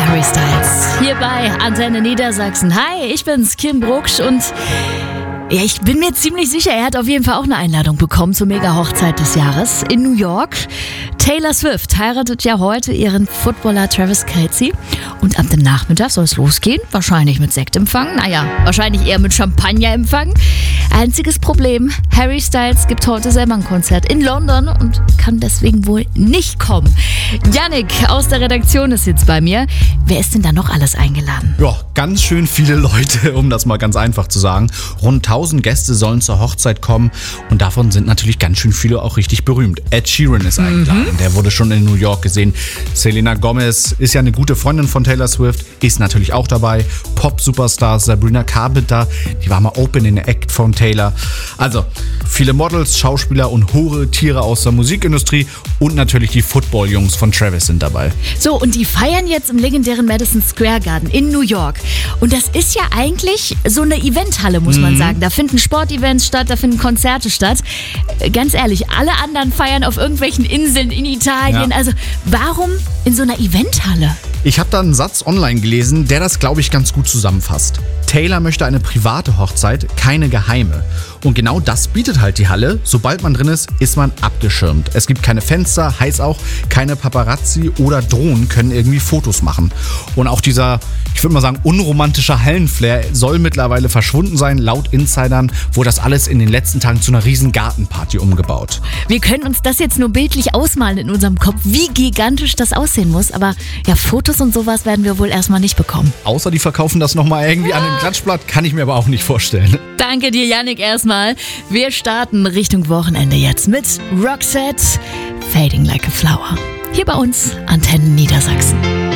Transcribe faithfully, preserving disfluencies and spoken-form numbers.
Harry Styles. Hier bei Antenne Niedersachsen. Hi, ich bin's, Kim Brucksch, und ja, ich bin mir ziemlich sicher, er hat auf jeden Fall auch eine Einladung bekommen zur Mega-Hochzeit des Jahres in New York. Taylor Swift heiratet ja heute ihren Footballer Travis Kelce. Und ab dem Nachmittag soll es losgehen. Wahrscheinlich mit Sektempfang. Naja, wahrscheinlich eher mit Champagnerempfang. Einziges Problem, Harry Styles gibt heute selber ein Konzert in London und kann deswegen wohl nicht kommen. Yannick aus der Redaktion ist jetzt bei mir. Wer ist denn da noch alles eingeladen? Ja, ganz schön viele Leute, um das mal ganz einfach zu sagen. Rund tausend Gäste sollen zur Hochzeit kommen und davon sind natürlich ganz schön viele auch richtig berühmt. Ed Sheeran ist eingeladen, mhm. der wurde schon in New York gesehen. Selena Gomez ist ja eine gute Freundin von Taylor Swift, ist natürlich auch dabei. Pop-Superstars Sabrina Carpenter, die war mal Opening Act von Taylor. Also viele Models, Schauspieler und hohe Tiere aus der Musikindustrie und natürlich die Football-Jungs von Travis sind dabei. So, und die feiern jetzt im legendären Madison Square Garden in New York. Und das ist ja eigentlich so eine Eventhalle, muss mhm. man sagen. Da finden Sportevents statt, da finden Konzerte statt. Ganz ehrlich, alle anderen feiern auf irgendwelchen Inseln in Italien. Ja. Also warum in so einer Eventhalle? Ich habe da einen Satz online gelesen, der das, glaube ich, ganz gut zusammenfasst. Taylor möchte eine private Hochzeit, keine geheime. Und genau das bietet halt die Halle. Sobald man drin ist, ist man abgeschirmt. Es gibt keine Fenster, heißt auch, keine Paparazzi oder Drohnen können irgendwie Fotos machen. Und auch dieser, ich würde mal sagen, unromantische Hallenflair soll mittlerweile verschwunden sein. Laut Insidern wurde das alles in den letzten Tagen zu einer riesen Gartenparty umgebaut. Wir können uns das jetzt nur bildlich ausmalen in unserem Kopf, wie gigantisch das aussehen muss. Aber ja, Fotos und sowas werden wir wohl erstmal nicht bekommen. Außer die verkaufen das nochmal irgendwie ja. an einem Klatschblatt, kann ich mir aber auch nicht vorstellen. Danke dir, Yannick, erstmal. Wir starten Richtung Wochenende jetzt mit Roxette, Fading Like a Flower. Hier bei uns, Antenne Niedersachsen.